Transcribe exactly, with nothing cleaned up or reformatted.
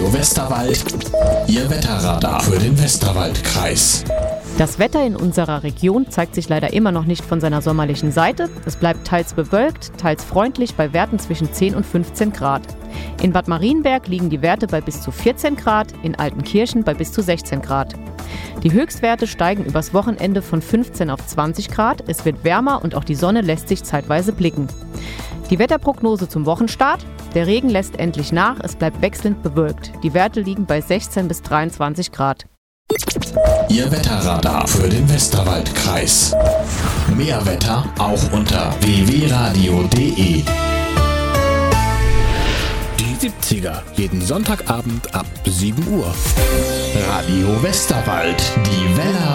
Radio Westerwald, Ihr Wetterradar für den Westerwaldkreis. Das Wetter in unserer Region zeigt sich leider immer noch nicht von seiner sommerlichen Seite. Es bleibt teils bewölkt, teils freundlich bei Werten zwischen zehn und fünfzehn Grad. In Bad Marienberg liegen die Werte bei bis zu vierzehn Grad, in Altenkirchen bei bis zu sechzehn Grad. Die Höchstwerte steigen übers Wochenende von fünfzehn auf zwanzig Grad. Es wird wärmer und auch die Sonne lässt sich zeitweise blicken. Die Wetterprognose zum Wochenstart: Der Regen lässt endlich nach, es bleibt wechselnd bewölkt. Die Werte liegen bei sechzehn bis dreiundzwanzig Grad. Ihr Wetterradar für den Westerwaldkreis. Mehr Wetter auch unter w w radio punkt d e. Die siebziger, jeden Sonntagabend ab sieben Uhr. Radio Westerwald, die Welle